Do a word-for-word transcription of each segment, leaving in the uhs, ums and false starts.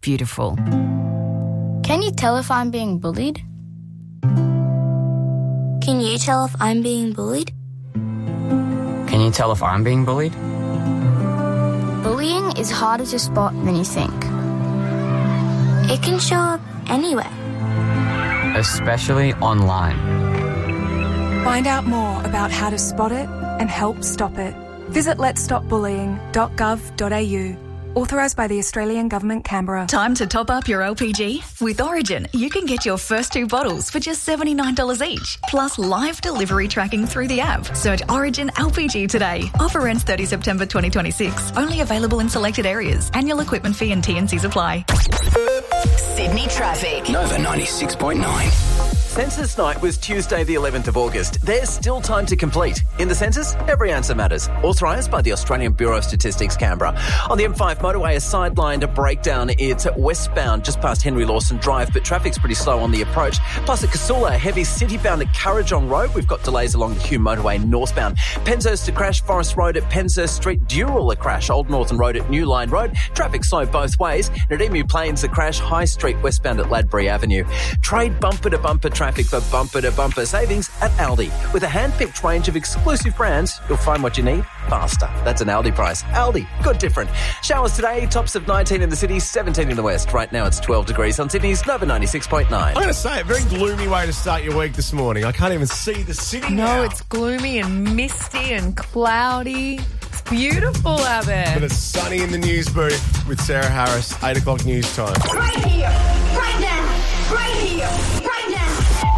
beautiful. Can you tell if I'm being bullied? Can you tell if I'm being bullied? Can you tell if I'm being bullied? Bullying is harder to spot than you think. It can show up anywhere. Especially online. Find out more about how to spot it and help stop it. Visit lets stop bullying dot gov dot a u. Authorised by the Australian Government, Canberra. Time to top up your L P G? With Origin, you can get your first two bottles for just seventy-nine dollars each, plus live delivery tracking through the app. Search Origin L P G today. Offer ends thirtieth September twenty twenty-six. Only available in selected areas. Annual equipment fee and T and Cs apply. Sydney traffic. Nova ninety-six point nine. Census night was Tuesday the eleventh of August. There's still time to complete. In the census, every answer matters. Authorised by the Australian Bureau of Statistics, Canberra. On the M five motorway, a sidelined breakdown. It's westbound just past Henry Lawson Drive, but traffic's pretty slow on the approach. Plus at Casula, heavy city-bound at Currajong Road. We've got delays along the Hume motorway northbound. Penshurst to crash, Forest Road at Penshurst Street. Dural a crash, Old Northern Road at New Line Road. Traffic slow both ways. And at Emu Plains a crash, High Street westbound at Ladbury Avenue. Trade bumper-to-bumper traffic for bumper-to-bumper savings at Aldi. With a hand-picked range of exclusive brands, you'll find what you need faster. That's an Aldi price. Aldi, good different. Showers today, tops of nineteen in the city, seventeen in the west. Right now it's twelve degrees on Sydney's Nova ninety-six point nine. I'm going to say, a very gloomy way to start your week this morning. I can't even see the city No, now. it's gloomy and misty and cloudy. It's beautiful out there. But it's sunny in the news booth with Sarah Harris, eight o'clock news time. Right here, right now, right here, right now.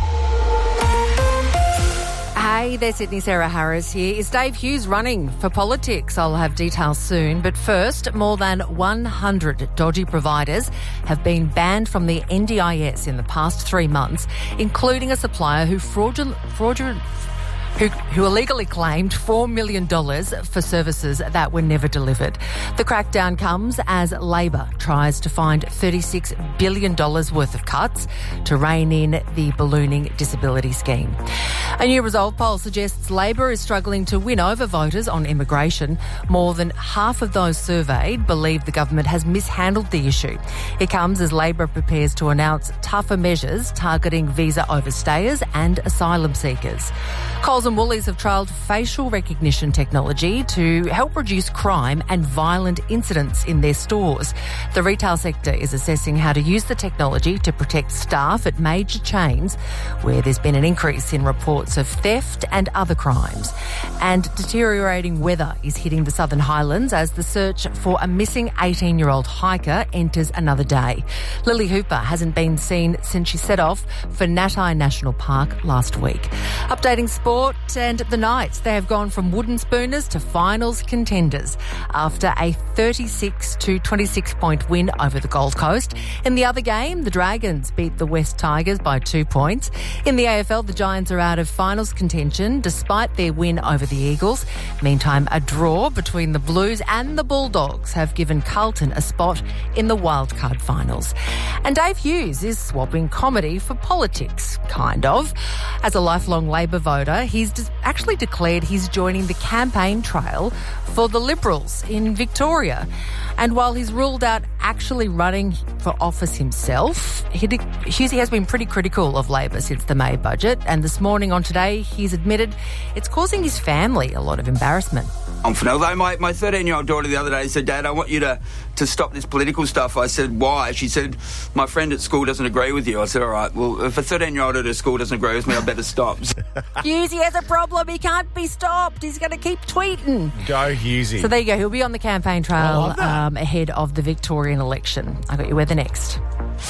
Hey there, Sydney. Sarah Harris here. Is Dave Hughes running for politics? I'll have details soon. But first, more than one hundred dodgy providers have been banned from the N D I S in the past three months, including a supplier who fraudulent, fraudulent Who, who illegally claimed four million dollars for services that were never delivered. The crackdown comes as Labor tries to find thirty-six billion dollars worth of cuts to rein in the ballooning disability scheme. A new Resolve poll suggests Labor is struggling to win over voters on immigration. More than half of those surveyed believe the government has mishandled the issue. It comes as Labor prepares to announce tougher measures targeting visa overstayers and asylum seekers. Coles and Woolies have trialled facial recognition technology to help reduce crime and violent incidents in their stores. The retail sector is assessing how to use the technology to protect staff at major chains where there's been an increase in reports of theft and other crimes. And deteriorating weather is hitting the Southern Highlands as the search for a missing eighteen-year-old hiker enters another day. Lily Hooper hasn't been seen since she set off for Natai National Park last week. Updating sport and the Knights, they have gone from wooden spooners to finals contenders after a thirty-six to twenty-six point win over the Gold Coast. In the other game, the Dragons beat the West Tigers by two points. In the A F L, the Giants are out of finals contention despite their win over the Eagles. Meantime, a draw between the Blues and the Bulldogs have given Carlton a spot in the wildcard finals. And Dave Hughes is swapping comedy for politics, kind of. As a lifelong Labor voter, he's actually declared he's joining the campaign trail for the Liberals in Victoria. And while he's ruled out actually running for office himself, Hughes has been pretty critical of Labor since the May budget. And this morning on Today, he's admitted it's causing his family a lot of embarrassment. I'm for although my, my thirteen-year-old daughter the other day said, Dad, I want you to, to stop this political stuff. I said, why? She said, my friend at school doesn't agree with you. I said, all right, well, if a thirteen-year-old at her school doesn't agree with me, I better stop. Hughesy has a problem. He can't be stopped. He's going to keep tweeting. Go Hughesy. So there you go. He'll be on the campaign trail um, ahead of the Victorian election. I got you weather next.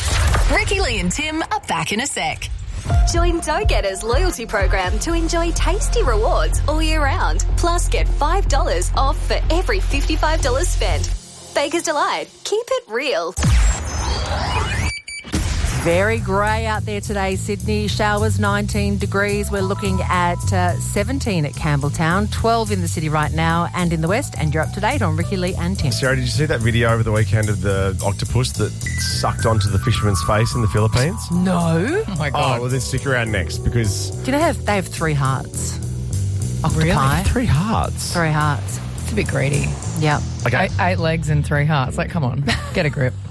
Ricky Lee and Tim are back in a sec. Join Go-Getters loyalty program to enjoy tasty rewards all year round. Plus, get five dollars off for every fifty-five dollars spent. Baker's Delight. Keep it real. Very grey out there today, Sydney. Showers, nineteen degrees. We're looking at uh, seventeen at Campbelltown, twelve in the city right now and in the west. And you're up to date on Ricky Lee and Tim. Sarah, did you see that video over the weekend of the octopus that sucked onto the fisherman's face in the Philippines? No. Oh, my God. Oh, well, then stick around next because... Do you know they have, they have three hearts? Octopi. Really? Three hearts? Three hearts. It's a bit greedy. Yeah. Okay. Eight, eight legs and three hearts. Like, come on, get a grip.